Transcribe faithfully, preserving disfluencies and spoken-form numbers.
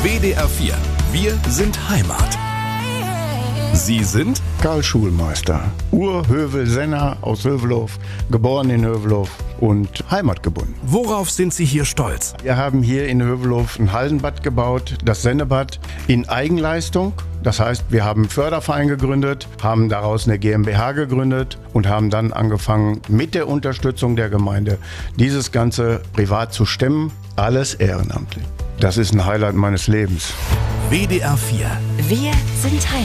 W D R vier. Wir sind Heimat. Sie sind Karl Schulmeister, Ur-Hövel-Senner aus Hövelhof, geboren in Hövelhof und heimatgebunden. Worauf sind Sie hier stolz? Wir haben hier in Hövelhof ein Hallenbad gebaut, das Sennebad, in Eigenleistung. Das heißt, wir haben einen Förderverein gegründet, haben daraus eine GmbH gegründet und haben dann angefangen, mit der Unterstützung der Gemeinde dieses Ganze privat zu stemmen. Alles ehrenamtlich. Das ist ein Highlight meines Lebens. W D R vier. Wir sind Heimat.